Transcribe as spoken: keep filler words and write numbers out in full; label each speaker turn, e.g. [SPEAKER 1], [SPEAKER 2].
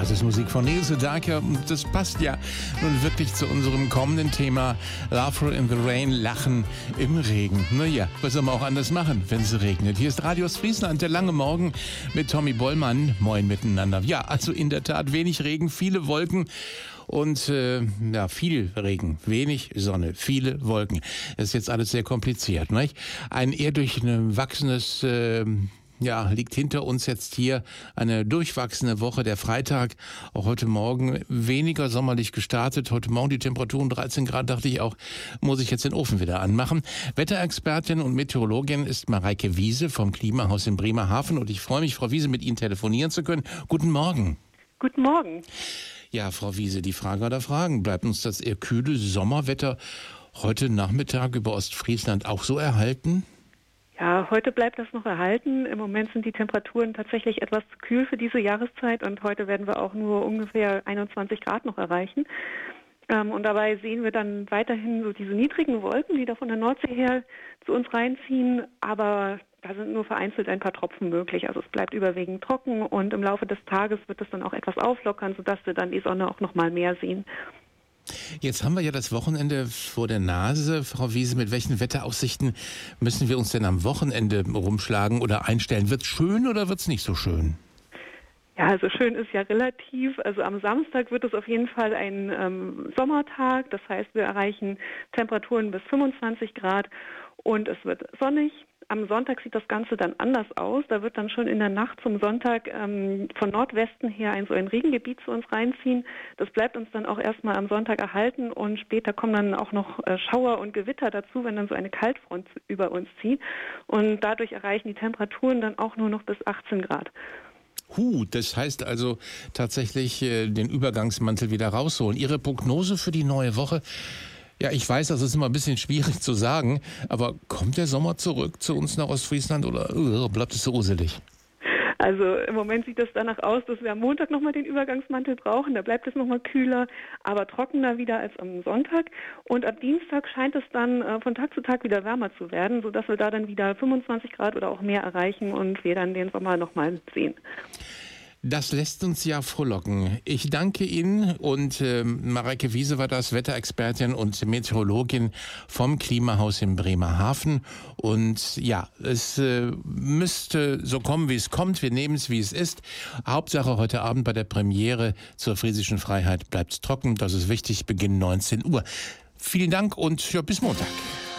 [SPEAKER 1] Das ist Musik von Nils Sedaka und das passt ja nun wirklich zu unserem kommenden Thema Laughter in the Rain, Lachen im Regen. Naja, was soll man auch anders machen, wenn es regnet? Hier ist Radio Friesland, der lange Morgen mit Tommy Bollmann. Moin miteinander. Ja, also in der Tat wenig Regen, viele Wolken. Und äh, ja, viel Regen, wenig Sonne, viele Wolken. Das ist jetzt alles sehr kompliziert, nicht? Ein eher durchwachsenes, äh, ja, liegt hinter uns jetzt hier eine durchwachsene Woche. Der Freitag, auch heute Morgen weniger sommerlich gestartet. Heute Morgen die Temperaturen dreizehn Grad, dachte ich auch, muss ich jetzt den Ofen wieder anmachen. Wetterexpertin und Meteorologin ist Mareike Wiese vom Klimahaus in Bremerhaven. Und ich freue mich, Frau Wiese, mit Ihnen telefonieren zu können. Guten Morgen.
[SPEAKER 2] Guten Morgen.
[SPEAKER 1] Ja, Frau Wiese, die Frage aller Fragen. Bleibt uns das eher kühle Sommerwetter heute Nachmittag über Ostfriesland auch so erhalten?
[SPEAKER 2] Ja, heute bleibt das noch erhalten. Im Moment sind die Temperaturen tatsächlich etwas zu kühl für diese Jahreszeit und heute werden wir auch nur ungefähr einundzwanzig Grad noch erreichen. Ähm, und dabei sehen wir dann weiterhin so diese niedrigen Wolken, die da von der Nordsee her zu uns reinziehen, aber da sind nur vereinzelt ein paar Tropfen möglich. Also es bleibt überwiegend trocken und im Laufe des Tages wird es dann auch etwas auflockern, sodass wir dann die Sonne auch noch mal mehr sehen.
[SPEAKER 1] Jetzt haben wir ja das Wochenende vor der Nase. Frau Wiese, mit welchen Wetteraussichten müssen wir uns denn am Wochenende rumschlagen oder einstellen? Wird's schön oder wird's nicht so schön?
[SPEAKER 2] Ja, also schön ist ja relativ. Also am Samstag wird es auf jeden Fall ein ähm, Sommertag. Das heißt, wir erreichen Temperaturen bis fünfundzwanzig Grad und es wird sonnig. Am Sonntag sieht das Ganze dann anders aus. Da wird dann schon in der Nacht zum Sonntag ähm, von Nordwesten her ein so ein Regengebiet zu uns reinziehen. Das bleibt uns dann auch erstmal am Sonntag erhalten und später kommen dann auch noch äh, Schauer und Gewitter dazu, wenn dann so eine Kaltfront über uns zieht. Und dadurch erreichen die Temperaturen dann auch nur noch bis achtzehn Grad.
[SPEAKER 1] Huh, das heißt also tatsächlich äh, den Übergangsmantel wieder rausholen. Ihre Prognose für die neue Woche? Ja, ich weiß, das ist immer ein bisschen schwierig zu sagen, aber kommt der Sommer zurück zu uns nach Ostfriesland oder uh, bleibt es so uselig?
[SPEAKER 2] Also im Moment sieht es danach aus, dass wir am Montag nochmal den Übergangsmantel brauchen. Da bleibt es nochmal kühler, aber trockener wieder als am Sonntag. Und ab Dienstag scheint es dann äh, von Tag zu Tag wieder wärmer zu werden, sodass wir da dann wieder fünfundzwanzig Grad oder auch mehr erreichen und wir dann den Sommer nochmal sehen.
[SPEAKER 1] Das lässt uns ja frohlocken. Ich danke Ihnen und äh, Mareike Wiese war das, Wetterexpertin und Meteorologin vom Klimahaus in Bremerhaven. Und ja, es äh, müsste so kommen, wie es kommt. Wir nehmen es, wie es ist. Hauptsache heute Abend bei der Premiere zur Friesischen Freiheit bleibt es trocken. Das ist wichtig, Beginn neunzehn Uhr. Vielen Dank und ja, bis Montag.